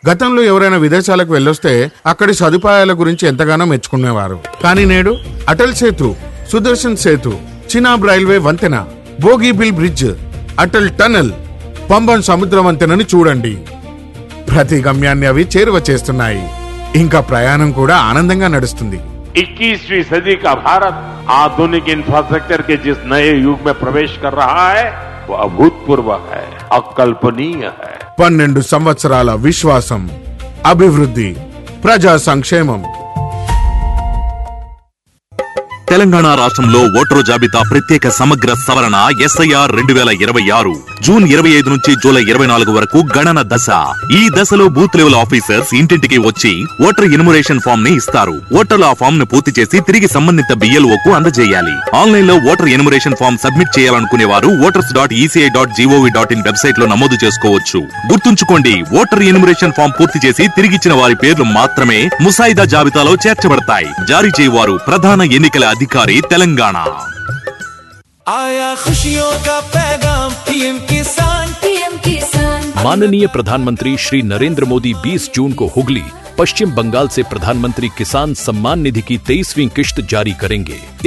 గతంలో ఎవరైనా విదేశాలకు వెళ్ళొస్తే అక్కడి సదుపాయాల గురించి ఎంతగానో మెచ్చుకునేవారు. కానీ నేడు అటల్ సేతు, సుదర్శన్ సేతు, చినాబ్ రైల్వే వంతెన, బోగీబిల్ బ్రిడ్జ్, అటల్ టనల్, పంబన్ సముద్ర వంతెనని చూడండి. ప్రతి గమ్యాన్ని అవి చేరువ చేస్తున్నాయి. ఇంకా ప్రయాణం కూడా ఆనందంగా నడుస్తుంది. 21वीं सदी का भारत आधुनिक इंफ्रास्ट्रक्चर के जिस नए युग में प्रवेश कर रहा है वो अभूतपूर्व है, अकल्पनीय है. 12 సంవత్సరాల విశ్వాసం, అభివృద్ధి, ప్రజా సంక్షేమం. తెలంగాణ రాష్ట్రంలో ఓటరు జాబితా ప్రత్యేక సమగ్ర సవరణ SIR 2026 జూన్ 25 నుంచి జూలై 24 వరకు గణన దశ. ఈ దశలో బూత్ లెవెల్ ఆఫీసర్స్ ఇంటింటికి వచ్చి ఓటర్ ఎన్యుమరేషన్ ఫామ్ ని ఇస్తారు. ఓటర్లు ఆ ఫామ్ ను పూర్తి చేసి తిరిగి సంబంధిత BLOకు అందజేయాలి. ఆన్లైన్ లో ఓటర్ ఎన్యుమరేషన్ ఫామ్ సబ్మిట్ చేయాలనుకునే వారు voters.eci.gov.in వెబ్సైట్ లో నమోదు చేసుకోవచ్చు. గుర్తుంచుకోండి, ఓటర్ ఎన్యుమరేషన్ ఫామ్ పూర్తి చేసి తిరిగిచ్చిన వారి పేర్లు మాత్రమే ముసాయిదా జాబితాలో చేర్చబడతాయి. జారీ చేయవారు ప్రధాన ఎన్నికల अधिकारी तेलंगाना. आया खुशियों का पैगाम PM किसान. माननीय प्रधानमंत्री श्री नरेंद्र मोदी 20 जून को हुगली, पश्चिम बंगाल से प्रधानमंत्री किसान सम्मान निधि की 23वीं किश्त जारी करेंगे.